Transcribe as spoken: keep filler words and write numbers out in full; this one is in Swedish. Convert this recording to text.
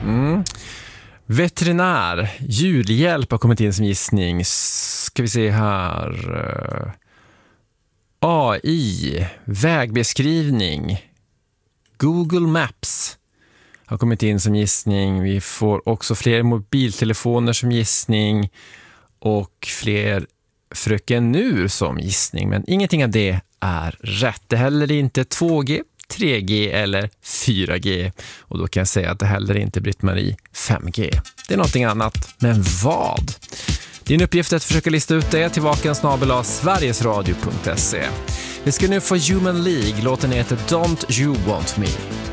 Mm. Veterinär, djurhjälp har kommit in som gissning. Ska vi se här. A I, vägbeskrivning, Google Maps har kommit in som gissning. Vi får också fler mobiltelefoner som gissning och fler Fröken Nur som gissning. Men ingenting av det är rätt. Det heller inte två G, tre G eller fyra G. Och då kan jag säga att det heller inte Britt-Marie fem G. Det är någonting annat. Men vad? Din uppgift är att försöka lista ut det till vaken snabel-a sverigesradio punkt se. Vi ska nu få Human League. Låten heter Don't You Want Me.